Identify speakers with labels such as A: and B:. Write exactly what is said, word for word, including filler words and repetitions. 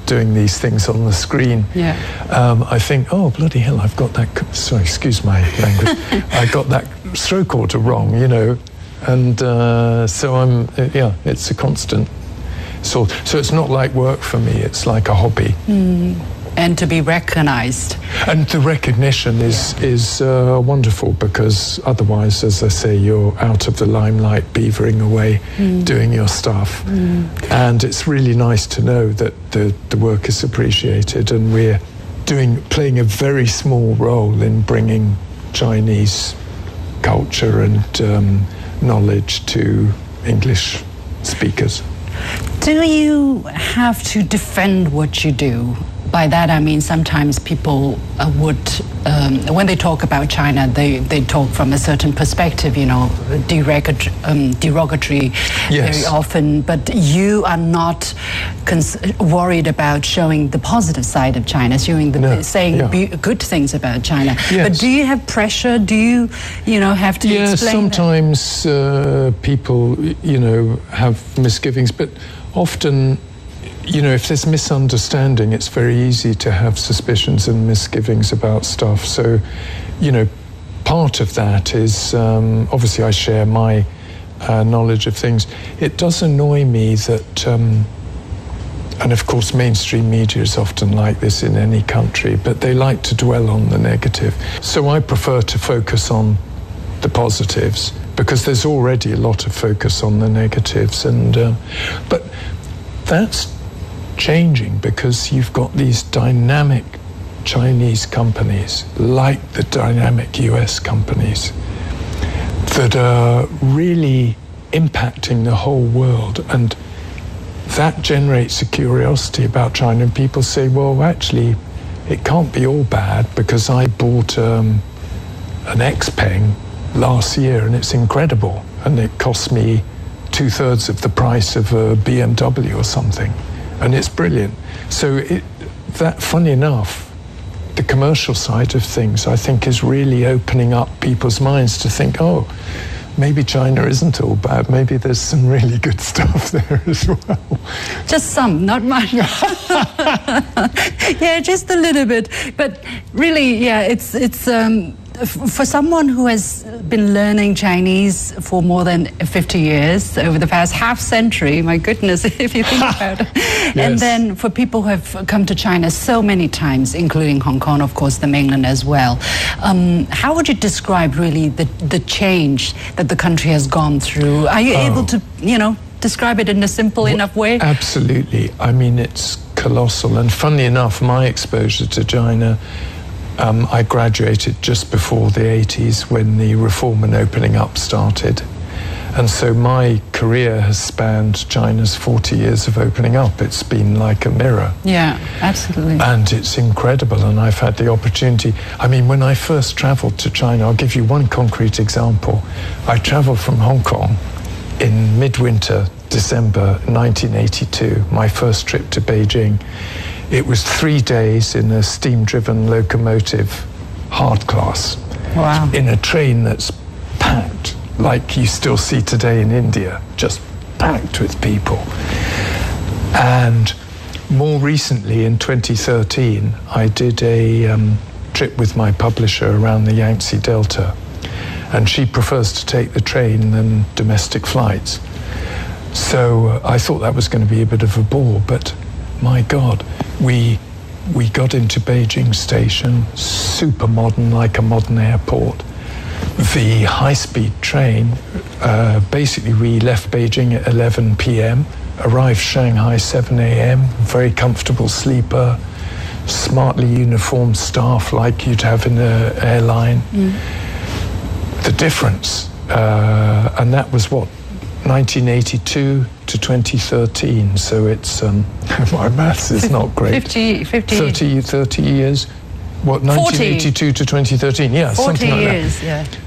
A: doing these things on the screen,
B: yeah.
A: um, I think, oh, bloody hell, I've got that, sorry, excuse my language, I got that stroke order wrong, you know, and uh, so I'm, yeah, it's a constant sort. So it's not like work for me, it's like a hobby.
B: Mm. And to be recognized.
A: And the recognition is, yeah. is uh, wonderful, because otherwise, as I say, you're out of the limelight, beavering away, mm. doing your stuff. Mm. And it's really nice to know that the, the work is appreciated, and we're doing, playing a very small role in bringing Chinese culture and um, knowledge to English speakers.
B: Do you have to defend what you do? By that I mean sometimes people uh, would, um, when they talk about China, they, they talk from a certain perspective, you know, derogatory, um, derogatory
A: yes.
B: very often, but you are not cons worried about showing the positive side of China, showing the,
A: no.
B: saying
A: yeah.
B: be good things about China.
A: Yes.
B: But do you have pressure? Do you, you know, have to
A: yeah,
B: explain
A: sometimes uh, people, you know, have misgivings, but often, you know, if there's misunderstanding, it's very easy to have suspicions and misgivings about stuff. So, you know, part of that is, um, obviously I share my uh, knowledge of things. It does annoy me that, um, and of course mainstream media is often like this in any country, but they like to dwell on the negative. So I prefer to focus on the positives, because there's already a lot of focus on the negatives. And uh, but that's changing, because you've got these dynamic Chinese companies, like the dynamic U S companies, that are really impacting the whole world, and that generates a curiosity about China. And people say, well, actually, it can't be all bad, because I bought um, an Xpeng last year and it's incredible, and it cost me two-thirds of the price of a B M W or something, and it's brilliant. So it, that, funny enough, the commercial side of things, I think, is really opening up people's minds to think, oh, maybe China isn't all bad, maybe there's some really good stuff there as well.
B: Just some, not much. Yeah, just a little bit. But really, yeah, it's, it's um, for someone who has been learning Chinese for more than fifty years, over the past half century, my goodness, if you think about it. Yes. And then for people who have come to China so many times, including Hong Kong, of course, the mainland as well, um, how would you describe really the, the change that the country has gone through? Are you oh. able to, you know, describe it in a simple well, enough way?
A: Absolutely. I mean, it's colossal. And funnily enough, my exposure to China, Um, I graduated just before the eighties, when the reform and opening up started. And so my career has spanned China's forty years of opening up. It's been like a mirror.
B: Yeah, absolutely.
A: And it's incredible, and I've had the opportunity. I mean, when I first traveled to China, I'll give you one concrete example. I traveled from Hong Kong in midwinter, December nineteen eighty-two, my first trip to Beijing. It was three days in a steam-driven locomotive, hard class.
B: Wow.
A: In a train that's packed, like you still see today in India, just packed with people. And more recently, in twenty thirteen, I did a um, trip with my publisher around the Yangtze Delta, and she prefers to take the train than domestic flights. So uh, I thought that was going to be a bit of a bore, but my God, we we got into Beijing Station, super modern, like a modern airport. The high-speed train, uh, basically we left Beijing at eleven p m, arrived Shanghai seven a m, very comfortable sleeper, smartly uniformed staff like you'd have in an airline. Mm. The difference, uh, and that was what, nineteen eighty-two to twenty thirteen, so it's, um, my maths is not great.
B: fifty, fifty.
A: thirty, thirty years? What, nineteen eighty-two to twenty thirteen? Yeah, something like that.
B: forty years, yeah.